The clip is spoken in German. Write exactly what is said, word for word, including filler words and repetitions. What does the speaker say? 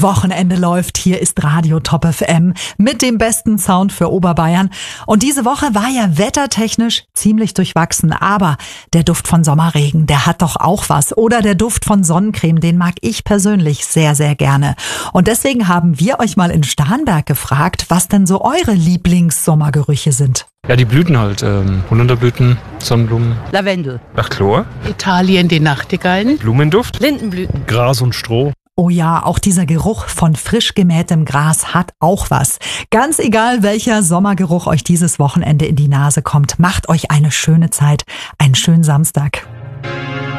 Wochenende läuft, hier ist Radio Top F M mit dem besten Sound für Oberbayern. Und diese Woche war ja wettertechnisch ziemlich durchwachsen, aber der Duft von Sommerregen, der hat doch auch was. Oder der Duft von Sonnencreme, den mag ich persönlich sehr, sehr gerne. Und deswegen haben wir euch mal in Starnberg gefragt, was denn so eure Lieblings-Sommergerüche sind. Ja, die Blüten halt. Ähm, Holunderblüten, Sonnenblumen. Lavendel. Nach Chlor. Italien, die Nachtigallen. Blumenduft. Lindenblüten. Gras und Stroh. Oh ja, auch dieser Geruch von frisch gemähtem Gras hat auch was. Ganz egal, welcher Sommergeruch euch dieses Wochenende in die Nase kommt, macht euch eine schöne Zeit, einen schönen Samstag.